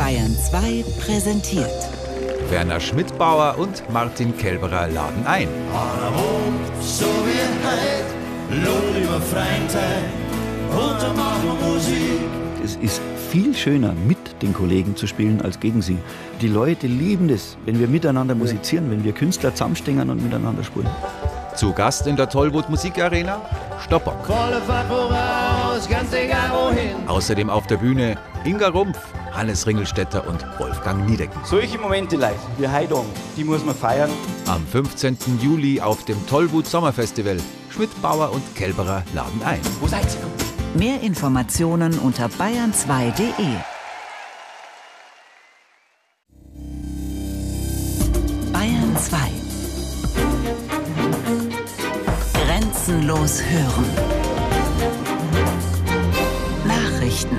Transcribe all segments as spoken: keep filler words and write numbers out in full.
Bayern zwei präsentiert. Werner Schmidbauer und Martin Kelberer laden ein. So wie heute, Lohn über Freizeit und dann machen wir Musik. Es ist viel schöner, mit den Kollegen zu spielen, als gegen sie. Die Leute lieben es, wenn wir miteinander musizieren, wenn wir Künstler zusammenstehen und miteinander spielen. Zu Gast in der Tollwood Musikarena Stoppock. Volle Fahrt voraus, ganz egal wohin. Außerdem auf der Bühne Inga Rumpf, Hannes Ringelstetter und Wolfgang Niedecken. Solche Momente, Leute, wie heute, die muss man feiern. Am fünfzehnten Juli auf dem Tollwood Sommerfestival. Schmidbauer und Kelberer laden ein. Wo seid ihr? Mehr Informationen unter bayern zwei punkt de. Bayern zwei. Grenzenlos hören. Nachrichten.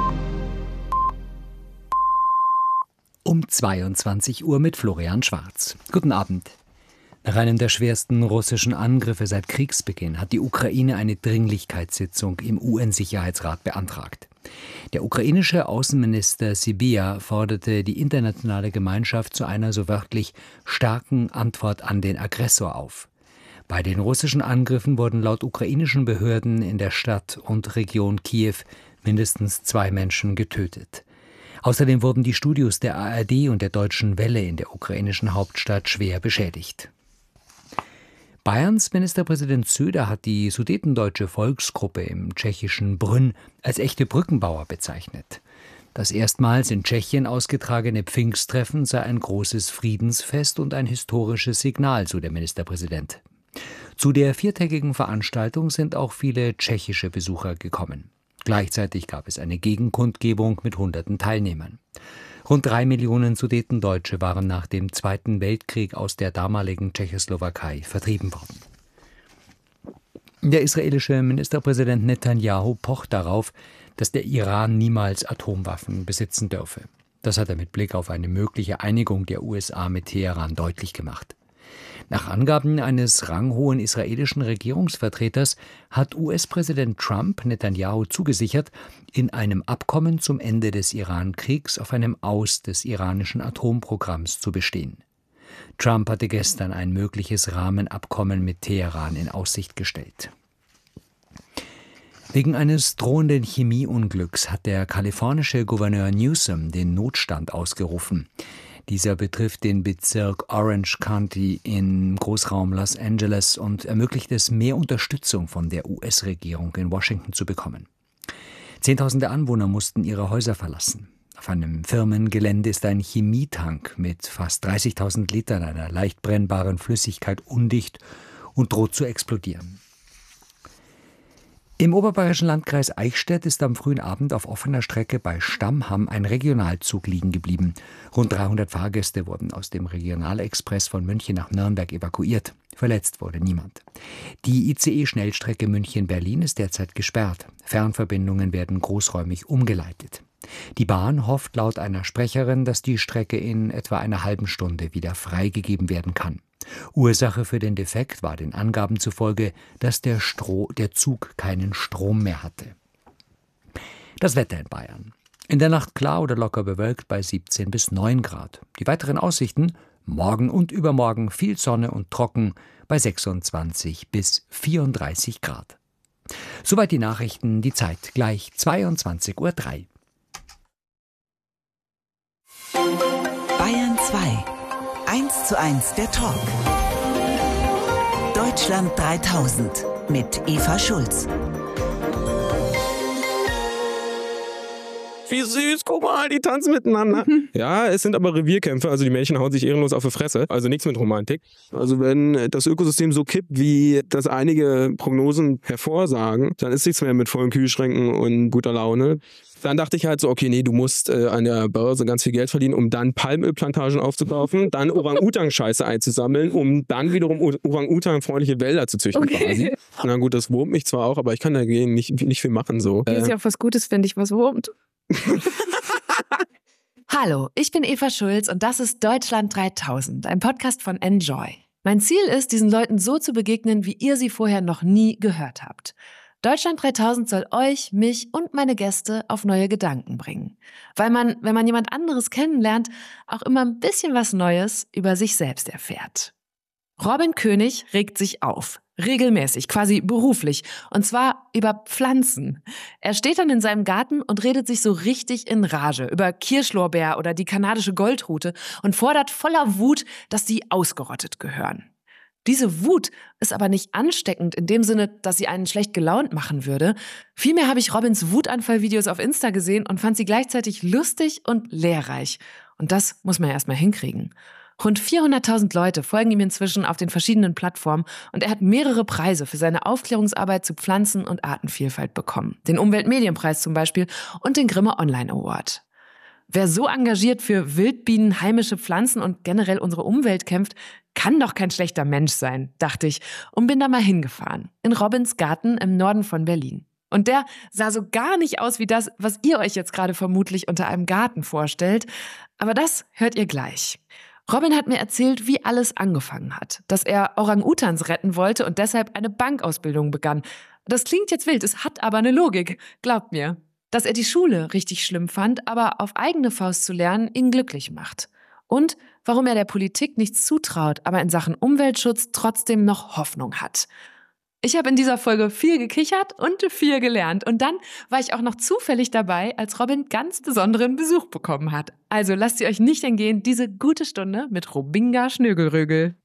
Um zweiundzwanzig Uhr mit Florian Schwarz. Guten Abend. Nach einem der schwersten russischen Angriffe seit Kriegsbeginn hat die Ukraine eine Dringlichkeitssitzung im U N-Sicherheitsrat beantragt. Der ukrainische Außenminister Sybiha forderte die internationale Gemeinschaft zu einer so wörtlich starken Antwort an den Aggressor auf. Bei den russischen Angriffen wurden laut ukrainischen Behörden in der Stadt und Region Kiew mindestens zwei Menschen getötet. Außerdem wurden die Studios der A R D und der Deutschen Welle in der ukrainischen Hauptstadt schwer beschädigt. Bayerns Ministerpräsident Söder hat die sudetendeutsche Volksgruppe im tschechischen Brünn als echte Brückenbauer bezeichnet. Das erstmals in Tschechien ausgetragene Pfingsttreffen sei ein großes Friedensfest und ein historisches Signal, so der Ministerpräsident. Zu der viertägigen Veranstaltung sind auch viele tschechische Besucher gekommen. Gleichzeitig gab es eine Gegenkundgebung mit hunderten Teilnehmern. Rund drei Millionen Sudetendeutsche waren nach dem Zweiten Weltkrieg aus der damaligen Tschechoslowakei vertrieben worden. Der israelische Ministerpräsident Netanyahu pocht darauf, dass der Iran niemals Atomwaffen besitzen dürfe. Das hat er mit Blick auf eine mögliche Einigung der U S A mit Teheran deutlich gemacht. Nach Angaben eines ranghohen israelischen Regierungsvertreters hat U S-Präsident Trump Netanyahu zugesichert, in einem Abkommen zum Ende des Iran-Kriegs auf einem Aus des iranischen Atomprogramms zu bestehen. Trump hatte gestern ein mögliches Rahmenabkommen mit Teheran in Aussicht gestellt. Wegen eines drohenden Chemieunglücks hat der kalifornische Gouverneur Newsom den Notstand ausgerufen. Dieser betrifft den Bezirk Orange County im Großraum Los Angeles und ermöglicht es, mehr Unterstützung von der U S-Regierung in Washington zu bekommen. Zehntausende Anwohner mussten ihre Häuser verlassen. Auf einem Firmengelände ist ein Chemietank mit fast dreißigtausend Litern einer leicht brennbaren Flüssigkeit undicht und droht zu explodieren. Im oberbayerischen Landkreis Eichstätt ist am frühen Abend auf offener Strecke bei Stammham ein Regionalzug liegen geblieben. Rund dreihundert Fahrgäste wurden aus dem Regionalexpress von München nach Nürnberg evakuiert. Verletzt wurde niemand. Die I C E-Schnellstrecke München-Berlin ist derzeit gesperrt. Fernverbindungen werden großräumig umgeleitet. Die Bahn hofft laut einer Sprecherin, dass die Strecke in etwa einer halben Stunde wieder freigegeben werden kann. Ursache für den Defekt war den Angaben zufolge, dass der, Stro- der Zug keinen Strom mehr hatte. Das Wetter in Bayern. In der Nacht klar oder locker bewölkt bei siebzehn bis neun Grad. Die weiteren Aussichten: morgen und übermorgen viel Sonne und trocken bei sechsundzwanzig bis vierunddreißig Grad. Soweit die Nachrichten, die Zeit gleich zweiundzwanzig Uhr drei. Bayern zwei. eins zu eins der Talk. Deutschland dreitausend mit Eva Schulz. Wie süß, guck mal, die tanzen miteinander. Ja, es sind aber Revierkämpfe, also die Mädchen hauen sich ehrenlos auf die Fresse, also nichts mit Romantik. Also wenn das Ökosystem so kippt, wie das einige Prognosen hervorsagen, dann ist nichts mehr mit vollen Kühlschränken und guter Laune. Dann dachte ich halt so, okay, nee, du musst äh, an der Börse ganz viel Geld verdienen, um dann Palmölplantagen aufzukaufen, dann Orang-Utan-Scheiße einzusammeln, um dann wiederum Orang-Utan-freundliche Wälder zu züchten okay. quasi. Na gut, das wurmt mich zwar auch, aber ich kann dagegen nicht, nicht viel machen so. Das ist ja auch was Gutes, finde ich, was wurmt. Hallo, ich bin Eva Schulz und das ist Deutschland dreitausend, ein Podcast von Enjoy. Mein Ziel ist, diesen Leuten so zu begegnen, wie ihr sie vorher noch nie gehört habt. Deutschland dreitausend soll euch, mich und meine Gäste auf neue Gedanken bringen. Weil man, wenn man jemand anderes kennenlernt, auch immer ein bisschen was Neues über sich selbst erfährt. Robin König regt sich auf. Regelmäßig, quasi beruflich. Und zwar über Pflanzen. Er steht dann in seinem Garten und redet sich so richtig in Rage über Kirschlorbeer oder die kanadische Goldrute und fordert voller Wut, dass die ausgerottet gehören. Diese Wut ist aber nicht ansteckend in dem Sinne, dass sie einen schlecht gelaunt machen würde. Vielmehr habe ich Robins Wutanfallvideos auf Insta gesehen und fand sie gleichzeitig lustig und lehrreich. Und das muss man ja erstmal hinkriegen. Rund vierhunderttausend Leute folgen ihm inzwischen auf den verschiedenen Plattformen und er hat mehrere Preise für seine Aufklärungsarbeit zu Pflanzen- und Artenvielfalt bekommen. Den Umweltmedienpreis zum Beispiel und den Grimme Online Award. Wer so engagiert für Wildbienen, heimische Pflanzen und generell unsere Umwelt kämpft, kann doch kein schlechter Mensch sein, dachte ich und bin da mal hingefahren. In Robins Garten im Norden von Berlin. Und der sah so gar nicht aus wie das, was ihr euch jetzt gerade vermutlich unter einem Garten vorstellt. Aber das hört ihr gleich. Robin hat mir erzählt, wie alles angefangen hat. Dass er Orang-Utans retten wollte und deshalb eine Bankausbildung begann. Das klingt jetzt wild, es hat aber eine Logik. Glaubt mir. Dass er die Schule richtig schlimm fand, aber auf eigene Faust zu lernen ihn glücklich macht. Und warum er der Politik nichts zutraut, aber in Sachen Umweltschutz trotzdem noch Hoffnung hat. Ich habe in dieser Folge viel gekichert und viel gelernt. Und dann war ich auch noch zufällig dabei, als Robin ganz besonderen Besuch bekommen hat. Also lasst ihr euch nicht entgehen, diese gute Stunde mit Robinga Schnögelrögel.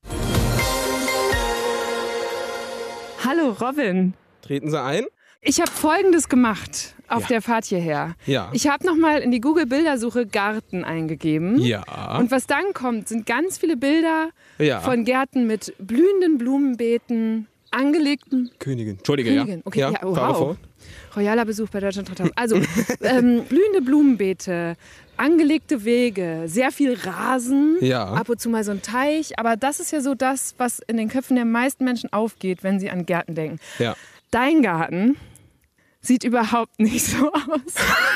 Hallo Robin. Treten Sie ein? Ich habe Folgendes gemacht auf Ja. der Fahrt hierher. Ja. Ich habe nochmal in die Google-Bildersuche Garten eingegeben. Ja. Und was dann kommt, sind ganz viele Bilder Ja. von Gärten mit blühenden Blumenbeeten, angelegten... Königin. Entschuldige, Königin. ja. Okay, ja, ja, oh, fahre wow. fort. Royaler Besuch bei Deutschland dreitausend. Also, ähm, blühende Blumenbeete, angelegte Wege, sehr viel Rasen, Ja. ab und zu mal so ein Teich. Aber das ist ja so das, was in den Köpfen der meisten Menschen aufgeht, wenn sie an Gärten denken. Ja. Dein Garten sieht überhaupt nicht so aus.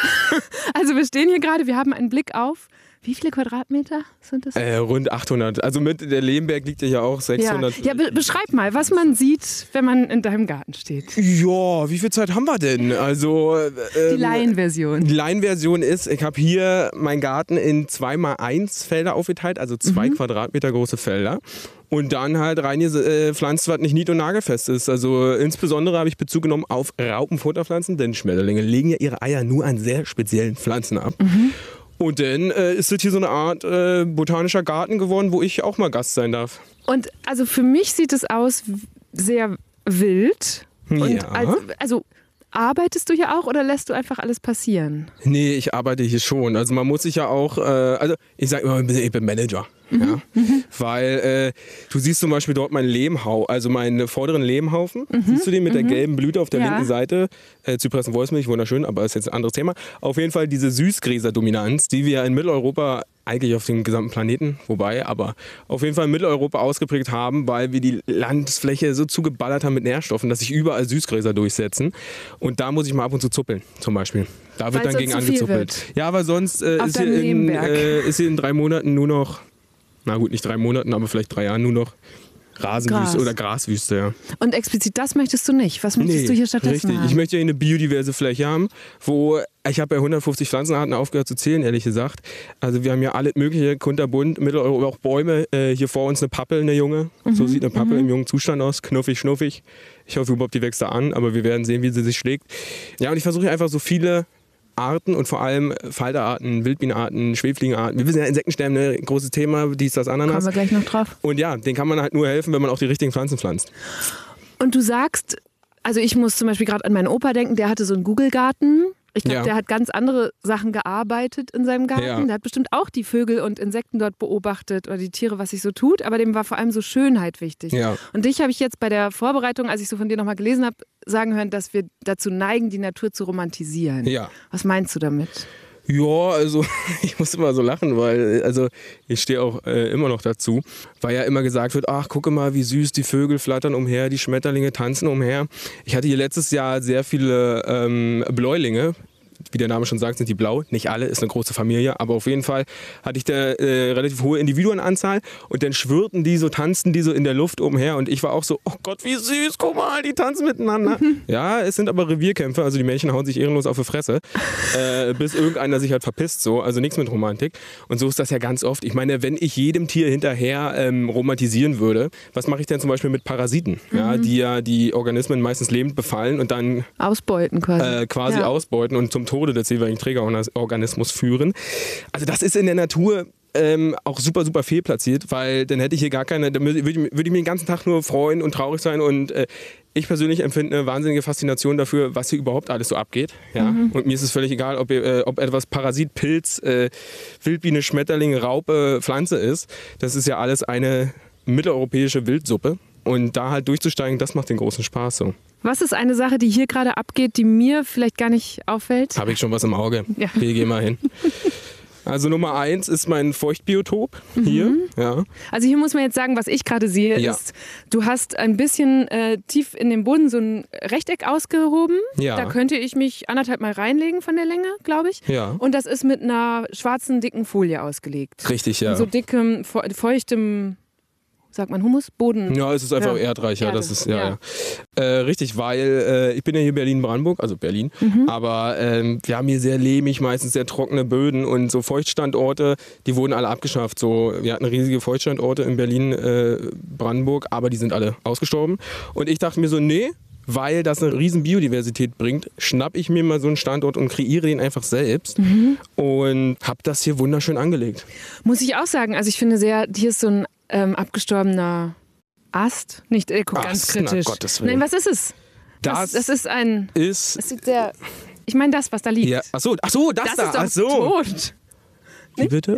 Also wir stehen hier gerade, wir haben einen Blick auf, wie viele Quadratmeter sind das? Äh, rund achthundert. Also mit der Lehmberg liegt ja hier auch sechshundert. Ja, ja be beschreib mal, was man sieht, wenn man in deinem Garten steht. Ja, wie viel Zeit haben wir denn? Also ähm, Die Laienversion. Die Laienversion ist, ich habe hier meinen Garten in zwei mal eins Felder aufgeteilt, also zwei Mhm. Quadratmeter große Felder. Und dann halt reingepflanzt, was nicht nied- und nagelfest ist. Also insbesondere habe ich Bezug genommen auf Raupenfutterpflanzen, denn Schmetterlinge legen ja ihre Eier nur an sehr speziellen Pflanzen ab. Mhm. Und dann äh, ist das hier so eine Art äh, botanischer Garten geworden, wo ich auch mal Gast sein darf. Und also für mich sieht es aus w- sehr wild. Und Ja. also, also arbeitest du hier auch oder lässt du einfach alles passieren? Nee, ich arbeite hier schon. Also man muss sich ja auch, äh, also ich sage immer, ich bin Manager. Ja? Weil äh, du siehst zum Beispiel dort meinen Lehmhaufen, also meinen vorderen Lehmhaufen. Siehst du den mit der gelben Blüte auf der Ja. linken Seite? Äh, Zypressen-Wolfsmilch, wunderschön, aber ist jetzt ein anderes Thema. Auf jeden Fall diese Süßgräserdominanz, die wir ja in Mitteleuropa, eigentlich auf dem gesamten Planeten, wobei, aber auf jeden Fall in Mitteleuropa ausgeprägt haben, weil wir die Landfläche so zugeballert haben mit Nährstoffen, dass sich überall Süßgräser durchsetzen. Und da muss ich mal ab und zu zuppeln, zum Beispiel. Da wird Weil's dann gegen sonst zu viel angezuppelt. wird. Ja, aber sonst äh, Auf ist, hier deinem in, Lehmberg. äh, ist hier in drei Monaten nur noch, na gut, nicht drei Monaten, aber vielleicht drei Jahren nur noch Rasenwüste Gras. oder Graswüste, ja. Und explizit das möchtest du nicht. Was möchtest du hier stattdessen richtig. haben? Ich möchte hier eine biodiverse Fläche haben, wo ich habe ja hundertfünfzig Pflanzenarten aufgehört zu zählen, ehrlich gesagt. Also wir haben ja alles mögliche, kunterbunt, Mitteleuropa, auch Bäume. Äh, hier vor uns eine Pappel, eine junge. So sieht eine Pappel im jungen Zustand aus, knuffig, schnuffig. Ich hoffe überhaupt, die wächst da an, aber wir werden sehen, wie sie sich schlägt. Ja, und ich versuche hier einfach so viele Arten und vor allem Falterarten, Wildbienenarten, Schwebfliegenarten. Wir wissen ja, Insektensterben, ein großes Thema, dies, das, Kommen Ananas. wir gleich noch drauf. Und ja, denen kann man halt nur helfen, wenn man auch die richtigen Pflanzen pflanzt. Und du sagst, also ich muss zum Beispiel gerade an meinen Opa denken, der hatte so einen Google-Garten. Ich glaube, Ja. der hat ganz andere Sachen gearbeitet in seinem Garten. Ja. Der hat bestimmt auch die Vögel und Insekten dort beobachtet oder die Tiere, was sich so tut. Aber dem war vor allem so Schönheit wichtig. Ja. Und dich habe ich jetzt bei der Vorbereitung, als ich so von dir nochmal gelesen habe, sagen hören, dass wir dazu neigen, die Natur zu romantisieren. Ja. Was meinst du damit? Ja, also ich muss immer so lachen, weil also ich stehe auch äh, immer noch dazu, weil ja immer gesagt wird, ach gucke mal, wie süß, die Vögel flattern umher, die Schmetterlinge tanzen umher. Ich hatte hier letztes Jahr sehr viele ähm, Bläulinge, wie der Name schon sagt, sind die blau. Nicht alle, ist eine große Familie, aber auf jeden Fall hatte ich da äh, relativ hohe Individuenanzahl und dann schwirrten die so, tanzten die so in der Luft umher und ich war auch so, oh Gott, wie süß, guck mal, die tanzen miteinander. Ja, es sind aber Revierkämpfe, also die Männchen hauen sich ehrenlos auf die Fresse, äh, bis irgendeiner sich halt verpisst, so, also nichts mit Romantik. Und so ist das ja ganz oft. Ich meine, wenn ich jedem Tier hinterher ähm, romantisieren würde, was mache ich denn zum Beispiel mit Parasiten, mhm. ja, die ja die Organismen meistens lebend befallen und dann ausbeuten quasi, äh, quasi ja. ausbeuten und zum Tode des jeweiligen Trägerorganismus führen. Also das ist in der Natur ähm, auch super, super fehlplatziert, weil dann hätte ich hier gar keine, dann würde ich, würd ich mir den ganzen Tag nur freuen und traurig sein und äh, ich persönlich empfinde eine wahnsinnige Faszination dafür, was hier überhaupt alles so abgeht. Ja? Mhm. Und mir ist es völlig egal, ob, äh, ob etwas Parasit, Pilz, äh, Wildbiene, Schmetterling, Raupe, Pflanze ist. Das ist ja alles eine mitteleuropäische Wildsuppe. Und da halt durchzusteigen, das macht den großen Spaß so. Was ist eine Sache, die hier gerade abgeht, die mir vielleicht gar nicht auffällt? Habe ich schon was im Auge. Ja. Okay, geh mal hin. Also Nummer eins ist mein Feuchtbiotop hier. Mhm. Ja. Also hier muss man jetzt sagen, was ich gerade sehe, ja. ist, du hast ein bisschen äh, tief in den Boden so ein Rechteck ausgehoben. Ja. Da könnte ich mich anderthalb Mal reinlegen von der Länge, glaube ich. Ja. Und das ist mit einer schwarzen, dicken Folie ausgelegt. Richtig, ja. Und so dickem, feuchtem... Sagt man Humus? Boden? Ja, es ist einfach ja. erdreicher. Erde. Das ist, ja, ja. ja. Äh, richtig, weil äh, ich bin ja hier Berlin-Brandenburg, also Berlin, mhm. aber ähm, wir haben hier sehr lehmig, meistens sehr trockene Böden und so Feuchtstandorte, die wurden alle abgeschafft. So, wir hatten riesige Feuchtstandorte in Berlin-Brandenburg, äh, aber die sind alle ausgestorben. Und ich dachte mir so, nee, weil das eine riesen Biodiversität bringt, schnapp ich mir mal so einen Standort und kreiere den einfach selbst mhm. und habe das hier wunderschön angelegt. Muss ich auch sagen, also ich finde sehr, hier ist so ein ähm, abgestorbener Ast, nicht, äh, guck, ganz kritisch. Nein, was ist es? Das, was, das ist ein, ist, das sieht sehr, ich meine das, was da liegt. Ja, ach so, ach so, das, das da, ist doch ach so. tot. Wie bitte?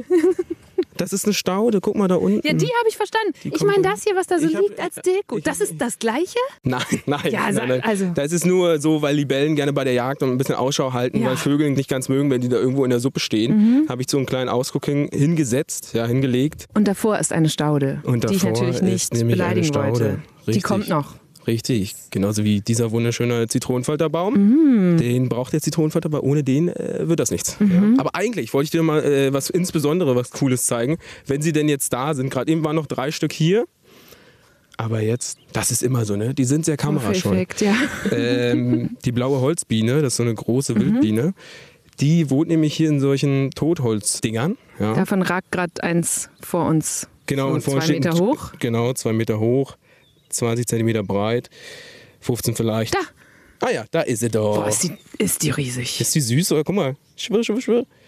Das ist eine Staude, guck mal da unten. Ja, die habe ich verstanden. Die ich meine das hier, was da so hab, liegt als Deko. Das ist das Gleiche? Nein, nein. Ja, nein, nein. Also. Das ist nur so, weil Libellen gerne bei der Jagd und ein bisschen Ausschau halten, ja. weil Vögel nicht ganz mögen, wenn die da irgendwo in der Suppe stehen. Mhm. Habe ich so einen kleinen Ausguck hin, hingesetzt, ja, hingelegt. Und davor ist eine Staude, und die ich natürlich nicht beleidigen wollte. Richtig. Die kommt noch. Richtig, genauso wie dieser wunderschöne Zitronenfalterbaum. Mhm. Den braucht der Zitronenfalter, aber ohne den äh, wird das nichts. Mhm. Ja. Aber eigentlich wollte ich dir mal äh, was insbesondere was Cooles zeigen, wenn sie denn jetzt da sind. Gerade eben waren noch drei Stück hier. Aber jetzt, das ist immer so, ne? Die sind sehr kamerascheu. Ja. Ähm, die blaue Holzbiene, das ist so eine große mhm. Wildbiene, die wohnt nämlich hier in solchen Totholzdingern. Ja. Davon ragt gerade eins vor uns. Genau, so und vor zwei Meter steht, hoch. Genau, zwei Meter hoch. zwanzig Zentimeter breit, fünfzehn vielleicht. Da! Ah ja, da ist sie doch. Boah, ist die, ist die riesig. Ist die süß? Oder guck mal, schwirr, schwirr, schwirr.